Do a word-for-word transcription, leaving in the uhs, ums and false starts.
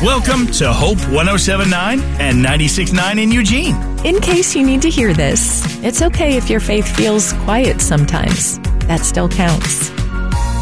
Welcome to Hope one oh seven point nine and ninety-six point nine in Eugene. In case you need to hear this, it's okay if your faith feels quiet sometimes. That still counts.